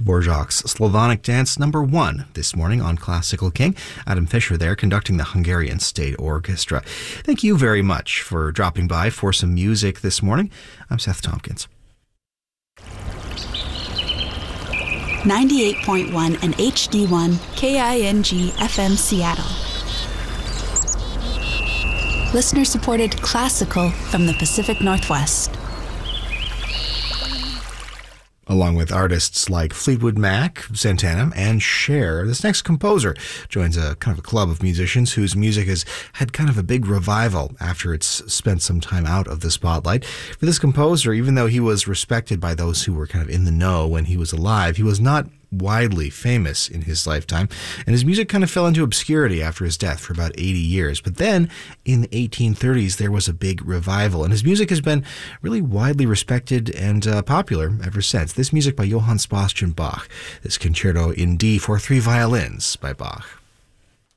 Dvorak's Slavonic Dance #1 this morning on Classical King. Adam Fisher there conducting the Hungarian State Orchestra. Thank you very much for dropping by for some music this morning. I'm Seth Tompkins. 98.1 and HD1 KING FM Seattle. Listener-supported classical from the Pacific Northwest. Along with artists like Fleetwood Mac, Santana, and Cher, this next composer joins a kind of a club of musicians whose music has had kind of a big revival after it's spent some time out of the spotlight. For this composer, even though he was respected by those who were kind of in the know when he was alive, he was not widely famous in his lifetime, and his music kind of fell into obscurity after his death for about 80 years. But then, in the 1830s, there was a big revival, and his music has been really widely respected and popular ever since. This music by Johann Sebastian Bach, this Concerto in D for 3 violins by Bach.